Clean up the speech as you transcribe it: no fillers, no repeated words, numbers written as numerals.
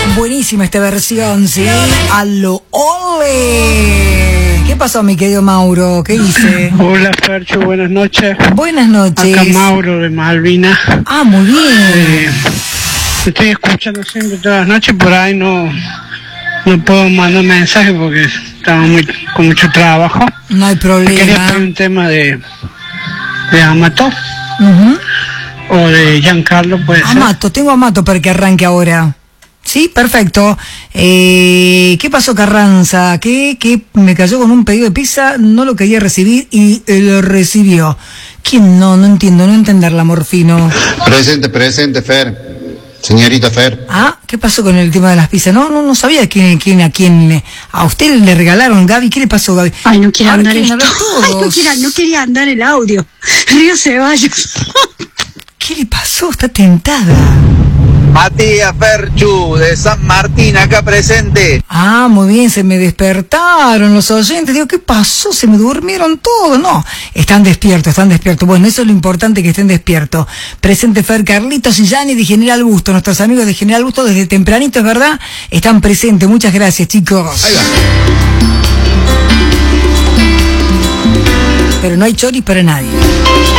Buenísima esta versión, ¿sí? A lo ole. ¿Qué pasó, mi querido Mauro? ¿Qué dice? Hola, Fercho, buenas noches. Buenas noches. Acá Mauro de Malvinas. Ah, muy bien. Estoy escuchando siempre todas las noches, por ahí no puedo mandar mensajes porque estaba con mucho trabajo. No hay problema. Quería hacer un tema de Amato o de Giancarlo, puede ser. Amato, tengo Amato para que arranque ahora. Sí, perfecto. ¿Qué pasó, Carranza? ¿Qué me cayó con un pedido de pizza? No lo quería recibir y lo recibió. ¿Quién? No entiendo, no entenderla, Morfino. Presente, Fer. Señorita Fer. Ah, ¿qué pasó con el tema de las pizzas? No sabía a quién. A usted le regalaron, Gaby. ¿Qué le pasó, Gaby? Ay, no quiere andar esto. Ay, no quería andar el audio. Río Ceballos. ¿Qué le pasó? Está tentada. Matías Ferchu, de San Martín, acá presente. Ah, muy bien, se me despertaron los oyentes. Digo, ¿qué pasó? Se me durmieron todos. No, están despiertos. Bueno, eso es lo importante, que estén despiertos. Presente Fer, Carlitos y Yanni de General Busto. Nuestros amigos de General Busto desde tempranito, es verdad, están presentes. Muchas gracias, chicos. Ahí va. Pero no hay choris para nadie.